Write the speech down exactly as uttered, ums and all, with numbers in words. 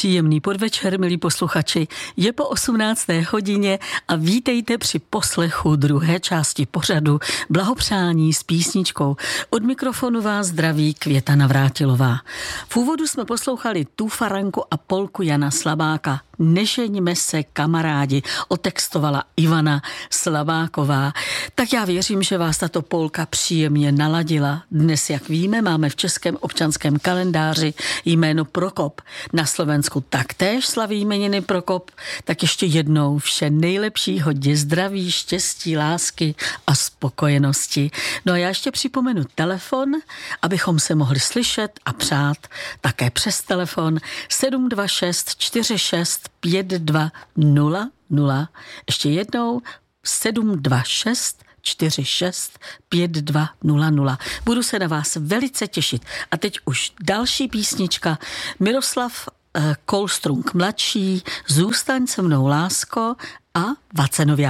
Příjemný podvečer, milí posluchači. Je po osmnácté hodině a vítejte při poslechu druhé části pořadu Blahopřání s písničkou. Od mikrofonu vás zdraví Květa Navrátilová. V úvodu jsme poslouchali tu faranku a polku Jana Slabáka. Nežeňme se, kamarádi, otextovala Ivana Slabáková. Tak já věřím, že vás tato polka příjemně naladila. Dnes, jak víme, máme v českém občanském kalendáři jméno Prokop. Na Slovensku taktéž slaví jmeniny Prokop. Tak ještě jednou vše nejlepší, hodně zdraví, štěstí, lásky a spokojenosti. No a já ještě připomenu telefon, abychom se mohli slyšet a přát také přes telefon sedm dva šest čtyři šest pět dva nula nula. Ještě jednou sedm dva šest čtyři šest pět dva nula nula. Budu se na vás velice těšit. A teď už další písnička. Miroslav Kolstrung mladší, Zůstaň se mnou, lásko, a Vacenová.